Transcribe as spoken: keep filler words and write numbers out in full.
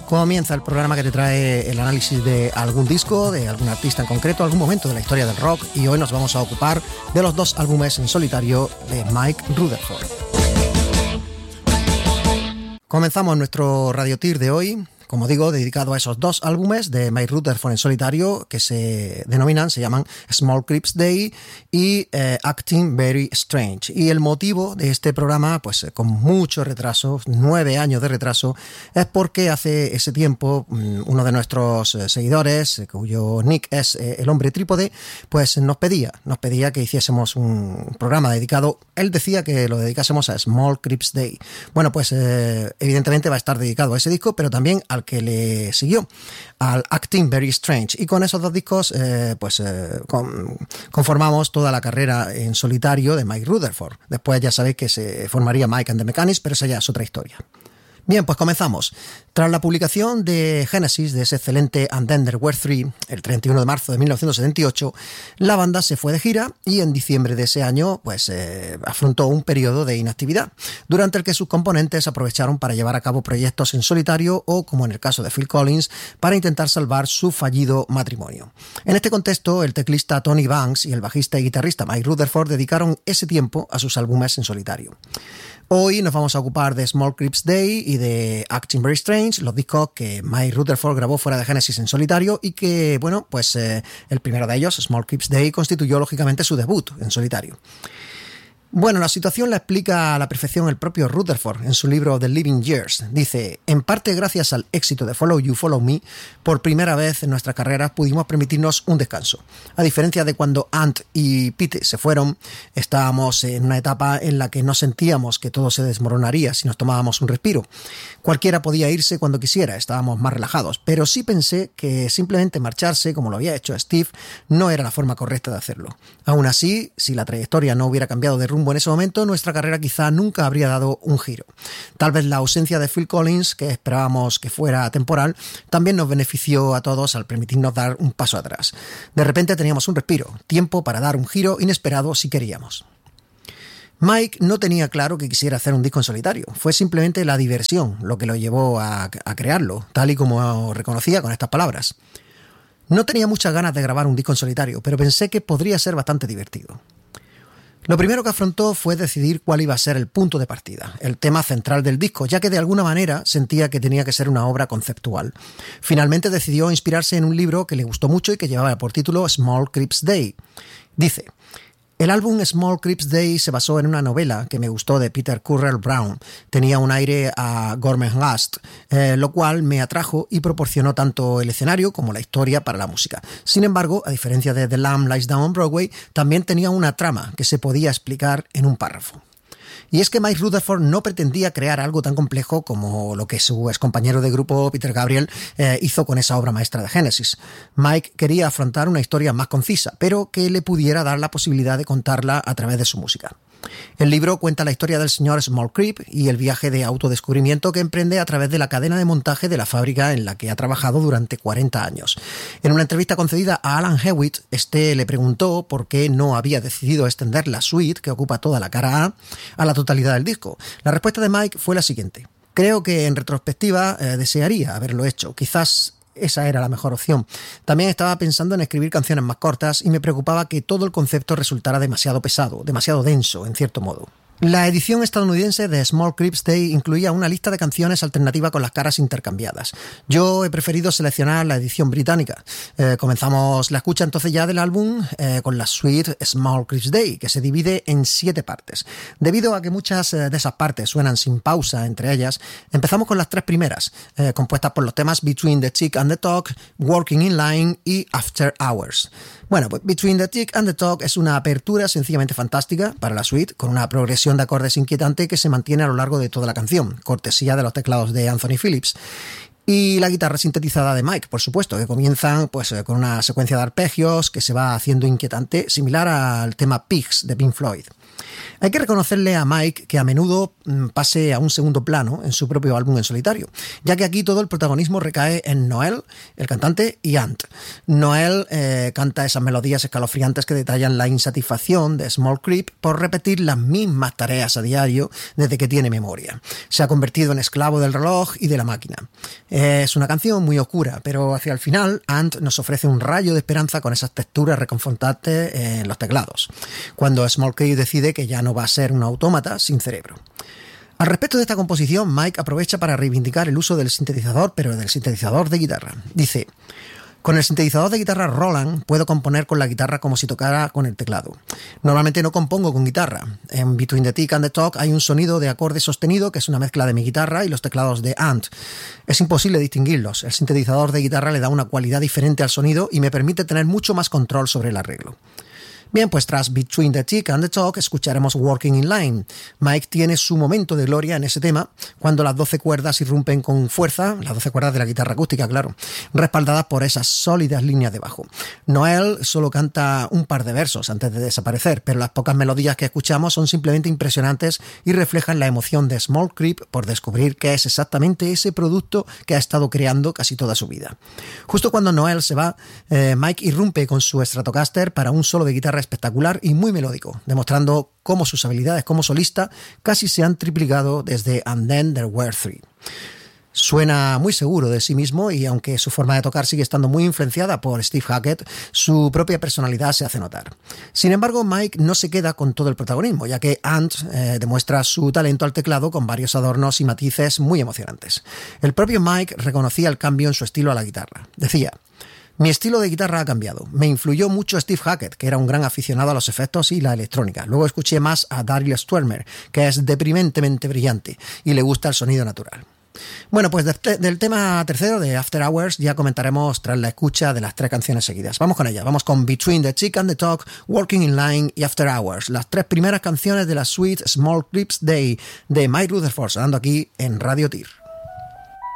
Comienza el programa que te trae el análisis de algún disco, de algún artista en concreto, algún momento de la historia del rock, y hoy nos vamos a ocupar de los dos álbumes en solitario de Mike Rutherford. Comenzamos nuestro Radio Tier de hoy, como digo, dedicado a esos dos álbumes de Mike Rutherford en solitario, que se denominan, se llaman Small Creeps Day y eh, Acting Very Strange. Y el motivo de este programa, pues eh, con mucho retraso, nueve años de retraso, es porque hace ese tiempo uno de nuestros eh, seguidores, eh, cuyo nick es eh, el hombre trípode, pues nos pedía, nos pedía que hiciésemos un programa dedicado, él decía que lo dedicásemos a Small Creeps Day. Bueno, pues eh, evidentemente va a estar dedicado a ese disco, pero también a al que le siguió, al Acting Very Strange, y con esos dos discos eh, pues eh, con, conformamos toda la carrera en solitario de Mike Rutherford. Después ya sabéis que se formaría Mike and the Mechanics, pero esa ya es otra historia. Bien, pues comenzamos. Tras la publicación de Genesis, de ese excelente And Then There Were Three, el treinta y uno de marzo de mil novecientos setenta y ocho, la banda se fue de gira y en diciembre de ese año pues eh, afrontó un periodo de inactividad, durante el que sus componentes aprovecharon para llevar a cabo proyectos en solitario o, como en el caso de Phil Collins, para intentar salvar su fallido matrimonio. En este contexto, el teclista Tony Banks y el bajista y guitarrista Mike Rutherford dedicaron ese tiempo a sus álbumes en solitario. Hoy nos vamos a ocupar de Small Creeps Day y de Acting Very Strange, los discos que Mike Rutherford grabó fuera de Genesis en solitario y que, bueno, pues eh, el primero de ellos, Small Creeps Day, constituyó lógicamente su debut en solitario. Bueno, la situación la explica a la perfección el propio Rutherford en su libro The Living Years. Dice, en parte gracias al éxito de Follow You, Follow Me, por primera vez en nuestras carreras pudimos permitirnos un descanso. A diferencia de cuando Ant y Pete se fueron, estábamos en una etapa en la que no sentíamos que todo se desmoronaría si nos tomábamos un respiro. Cualquiera podía irse cuando quisiera, estábamos más relajados, pero sí pensé que simplemente marcharse, como lo había hecho Steve, no era la forma correcta de hacerlo. Aún así, si la trayectoria no hubiera cambiado de rumbo en ese momento, nuestra carrera quizá nunca habría dado un giro. Tal vez la ausencia de Phil Collins, que esperábamos que fuera temporal, también nos benefició a todos al permitirnos dar un paso atrás. De repente teníamos un respiro, tiempo para dar un giro inesperado si queríamos. Mike no tenía claro que quisiera hacer un disco en solitario, fue simplemente la diversión lo que lo llevó a, a crearlo, tal y como reconocía con estas palabras. No tenía muchas ganas de grabar un disco en solitario, pero pensé que podría ser bastante divertido. Lo primero que afrontó fue decidir cuál iba a ser el punto de partida, el tema central del disco, ya que de alguna manera sentía que tenía que ser una obra conceptual. Finalmente decidió inspirarse en un libro que le gustó mucho y que llevaba por título Small Creeps Day. Dice, el álbum Small Creeps Day se basó en una novela que me gustó de Peter Currell Brown. Tenía un aire a Gormenghast, eh, lo cual me atrajo y proporcionó tanto el escenario como la historia para la música. Sin embargo, a diferencia de The Lamb Lies Down on Broadway, también tenía una trama que se podía explicar en un párrafo. Y es que Mike Rutherford no pretendía crear algo tan complejo como lo que su excompañero de grupo Peter Gabriel eh, hizo con esa obra maestra de Genesis. Mike quería afrontar una historia más concisa, pero que le pudiera dar la posibilidad de contarla a través de su música. El libro cuenta la historia del señor Small Creep y el viaje de autodescubrimiento que emprende a través de la cadena de montaje de la fábrica en la que ha trabajado durante cuarenta años. En una entrevista concedida a Alan Hewitt, este le preguntó por qué no había decidido extender la suite que ocupa toda la cara A a la totalidad del disco. La respuesta de Mike fue la siguiente. Creo que en retrospectiva eh, desearía haberlo hecho. Quizás esa era la mejor opción. También estaba pensando en escribir canciones más cortas y me preocupaba que todo el concepto resultara demasiado pesado, demasiado denso, en cierto modo. La edición estadounidense de Small Creeps Day incluía una lista de canciones alternativa con las caras intercambiadas. Yo he preferido seleccionar la edición británica. Eh, comenzamos la escucha entonces ya del álbum eh, con la suite Small Creeps Day, que se divide en siete partes. Debido a que muchas eh, de esas partes suenan sin pausa entre ellas, empezamos con las tres primeras, eh, compuestas por los temas Between the Tick and the Talk, Working in Line y After Hours. Bueno, pues Between the Tick and the Talk es una apertura sencillamente fantástica para la suite, con una progresión de acordes inquietante que se mantiene a lo largo de toda la canción, cortesía de los teclados de Anthony Phillips. Y la guitarra sintetizada de Mike, por supuesto, que comienzan pues, con una secuencia de arpegios que se va haciendo inquietante, similar al tema Pigs de Pink Floyd. Hay que reconocerle a Mike que a menudo pase a un segundo plano en su propio álbum en solitario, ya que aquí todo el protagonismo recae en Noel, el cantante, y Ant. Noel eh, canta esas melodías escalofriantes que detallan la insatisfacción de Small Creep por repetir las mismas tareas a diario desde que tiene memoria. Se ha convertido en esclavo del reloj y de la máquina. Es una canción muy oscura, pero hacia el final Ant nos ofrece un rayo de esperanza con esas texturas reconfortantes en los teclados, cuando Small Creep decide que ya no va a ser un autómata sin cerebro. Al respecto de esta composición, Mike aprovecha para reivindicar el uso del sintetizador, pero del sintetizador de guitarra. Dice: con el sintetizador de guitarra Roland puedo componer con la guitarra como si tocara con el teclado. Normalmente no compongo con guitarra. En Between the Tick and the Talk hay un sonido de acorde sostenido que es una mezcla de mi guitarra y los teclados de Ant. Es imposible distinguirlos. El sintetizador de guitarra le da una cualidad diferente al sonido y me permite tener mucho más control sobre el arreglo. Bien, pues tras Between the Tick and the Talk escucharemos Walking in Line. Mike tiene su momento de gloria en ese tema, cuando las doce cuerdas irrumpen con fuerza, las doce cuerdas de la guitarra acústica, claro, respaldadas por esas sólidas líneas de bajo. Noel solo canta un par de versos antes de desaparecer, pero las pocas melodías que escuchamos son simplemente impresionantes y reflejan la emoción de Small Creep por descubrir qué es exactamente ese producto que ha estado creando casi toda su vida. Justo cuando Noel se va, eh, Mike irrumpe con su Stratocaster para un solo de guitarra espectacular y muy melódico, demostrando cómo sus habilidades como solista casi se han triplicado desde And Then There Were Three. Suena muy seguro de sí mismo y aunque su forma de tocar sigue estando muy influenciada por Steve Hackett, su propia personalidad se hace notar. Sin embargo, Mike no se queda con todo el protagonismo, ya que Ant eh, demuestra su talento al teclado con varios adornos y matices muy emocionantes. El propio Mike reconocía el cambio en su estilo a la guitarra. Decía: mi estilo de guitarra ha cambiado. Me influyó mucho Steve Hackett, que era un gran aficionado a los efectos y la electrónica. Luego escuché más a Daryl Stuermer, que es deprimentemente brillante y le gusta el sonido natural. Bueno, pues de, del tema tercero de After Hours ya comentaremos tras la escucha de las tres canciones seguidas. Vamos con ellas. Vamos con Between the Tick and the Talk, Walking in Line y After Hours, las tres primeras canciones de la suite Small Creeps Day de Mike Rutherford, sonando aquí en Radio Tir.